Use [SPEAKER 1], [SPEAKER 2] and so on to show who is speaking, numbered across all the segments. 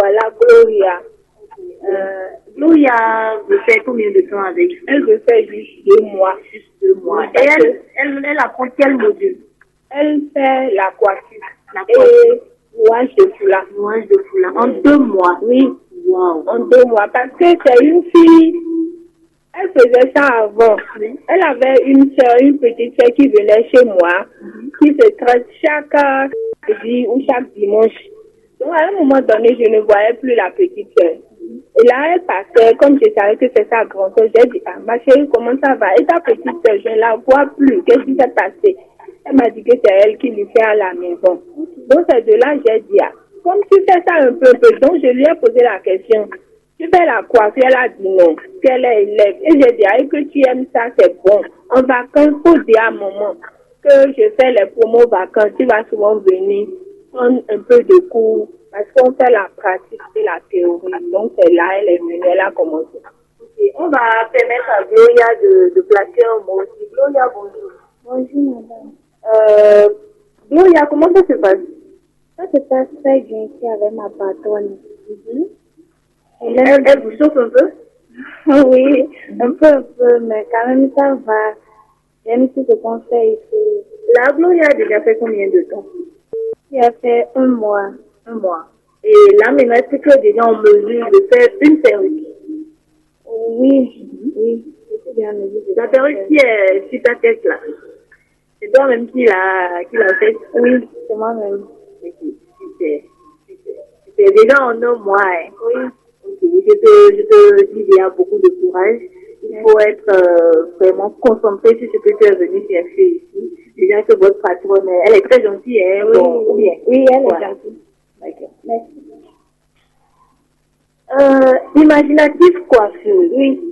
[SPEAKER 1] voilà, Gloria.
[SPEAKER 2] Gloria veut faire combien de temps avec?
[SPEAKER 1] Elle veut faire juste 2 mois.
[SPEAKER 2] Juste 2 mois. Et elle apprend quel module?
[SPEAKER 1] Elle fait la coiffure.
[SPEAKER 2] Et
[SPEAKER 1] nouage de foulard.
[SPEAKER 2] Nouage de foulard. En 2 mois?
[SPEAKER 1] Oui.
[SPEAKER 2] Wow.
[SPEAKER 1] En 2 mois. Parce que c'est une fille, elle faisait ça avant.
[SPEAKER 2] Oui.
[SPEAKER 1] Elle avait une soeur, une petite soeur qui venait chez moi, qui se traite chaque jeudi ou chaque dimanche. Donc à un moment donné, je ne voyais plus la petite soeur. Et là, elle passait, comme je savais que c'est sa grand-sœur, j'ai dit, ah, ma chérie, comment ça va? Et ta petite soeur, je ne la vois plus. Qu'est-ce qui s'est passé? Elle m'a dit que c'est elle qui lui fait à la maison. Donc c'est de là, j'ai dit, ah, comme tu fais ça un peu, donc je lui ai posé la question. Tu fais la coiffure, elle a dit non, qu'elle est élève. Et j'ai dit, ah, que tu aimes ça, c'est bon. En vacances, faut dire à maman que je fais les promos vacances, tu vas souvent venir prendre un peu de cours, parce qu'on fait la pratique et la théorie. Donc c'est là, elle est venue, elle a commencé.
[SPEAKER 2] Okay. On va permettre à Gloria de placer un mot aussi. Gloria, bonjour.
[SPEAKER 1] Bonjour, madame.
[SPEAKER 2] Gloria, comment ça se passe?
[SPEAKER 1] Ça se passe très bien ici avec ma patronne.
[SPEAKER 2] Elle vous chauffe un peu?
[SPEAKER 1] Oui, un peu, mais quand même ça va. J'aime tout ce qu'on fait ici.
[SPEAKER 2] La Gloria a déjà fait combien de temps?
[SPEAKER 1] Il a fait 1 mois.
[SPEAKER 2] 1 mois. Et là, maintenant, est-ce que tu es déjà en mesure de faire une perruque?
[SPEAKER 1] Oui, je suis bien en mesure de
[SPEAKER 2] la perruque qui est sur ta tête là, c'est toi-même qui l'a fait?
[SPEAKER 1] Oui, c'est moi-même.
[SPEAKER 2] Ok, super. C'est déjà en 1 mois. Hein.
[SPEAKER 1] Oui.
[SPEAKER 2] Ok, je te dis, il y a beaucoup de courage. Il faut être vraiment concentré sur ce que tu es venu chercher ici. Déjà que votre patronne, elle est très gentille, hein?
[SPEAKER 1] Oui,
[SPEAKER 2] bon, ou bien?
[SPEAKER 1] Oui, elle est gentille.
[SPEAKER 2] D'accord. Merci. Imaginative coiffure.
[SPEAKER 1] Oui.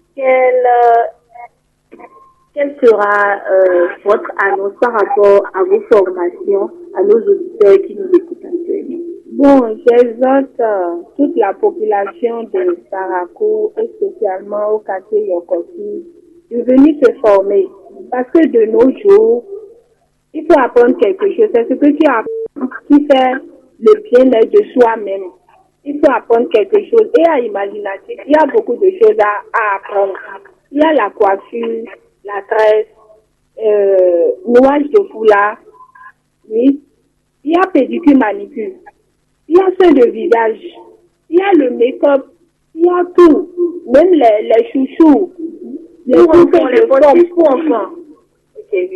[SPEAKER 2] Quelle sera votre annonce par rapport à vos formations, à nos auditeurs qui nous écoutent actuellement?
[SPEAKER 1] Bon, j'exhorte toute la population de Parakou et spécialement au quartier Yokoti de venir se former. Parce que de nos jours, il faut apprendre quelque chose. C'est ce que tu apprends qui fait le bien-être de soi-même. Il faut apprendre quelque chose. Et à Imaginatif, il y a beaucoup de choses à apprendre. Il y a la coiffure, la tresse, nouage de foulard, oui. Il y a pédicure manicure. Il y a soin de visage. Il y a le make-up. Il y a tout. Même les chouchous.
[SPEAKER 2] Les enfants, les potiches pour enfants. Ok, oui.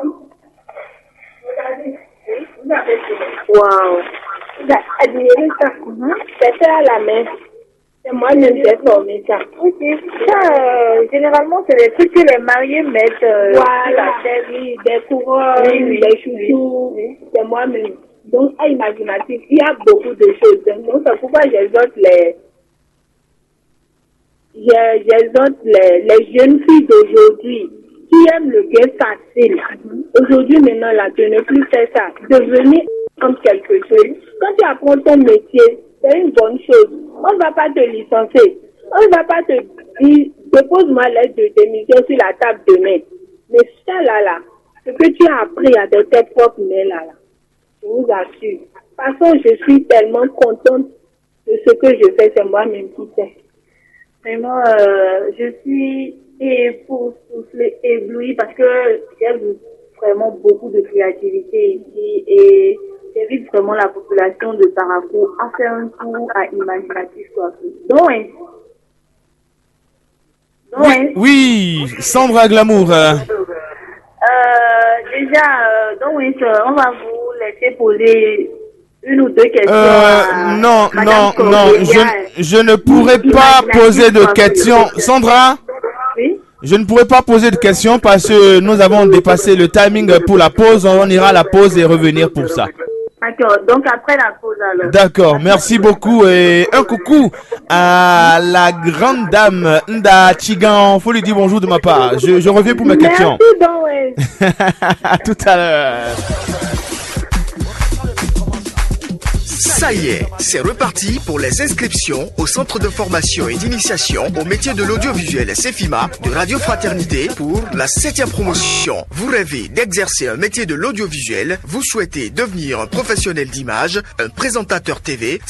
[SPEAKER 1] Wow. Vous avez admiré ça. C'est fait à la main. C'est moi-même qui ai formé ça.
[SPEAKER 2] Ok. Ça, généralement, c'est des trucs que les mariés mettent.
[SPEAKER 1] Voilà, des couronnes, des chouchous. Oui. C'est moi-même. Donc, à Imaginatif, il y a beaucoup de choses. Donc, c'est pourquoi j'exhorte les jeunes filles d'aujourd'hui qui aiment le gain facile. Aujourd'hui, maintenant, là, de ne plus faire ça. Devenir comme quelque chose. Quand tu apprends ton métier, c'est une bonne chose. On ne va pas te licencier. On ne va pas te dire, dépose-moi l'aide de démission sur la table demain. Mais ça, là, ce que tu as appris avec tes propres mains, là, je vous assure. De toute façon, je suis tellement contente de ce que je fais. C'est moi-même qui sais.
[SPEAKER 2] Vraiment, je suis époustouflée, éblouie parce que j'ai vu vraiment beaucoup de créativité ici et j'invite vraiment la population de Parakou à faire un tour à Imaginatif Coiffure. Donc,
[SPEAKER 3] oui, Sandra Glamour.
[SPEAKER 2] Déjà, on va vous laisser poser 1 ou 2 questions.
[SPEAKER 3] Non, je ne pourrais pas poser de questions. Sandra?
[SPEAKER 2] Oui?
[SPEAKER 3] Je ne pourrais pas poser de questions parce que nous avons dépassé le timing pour la pause. On ira à la pause et revenir pour ça.
[SPEAKER 2] D'accord, donc après la pause alors.
[SPEAKER 3] D'accord, merci beaucoup et un coucou à la grande dame Nda Chigan. Faut lui dire bonjour de ma part. Je reviens pour mes questions.
[SPEAKER 1] Merci, donc,
[SPEAKER 3] À tout à l'heure.
[SPEAKER 4] Ça y est, c'est reparti pour les inscriptions au centre de formation et d'initiation au métier de l'audiovisuel CEFIMA de Radio Fraternité pour la 7e promotion. Vous rêvez d'exercer un métier de l'audiovisuel, vous souhaitez devenir un professionnel d'image, un présentateur TV,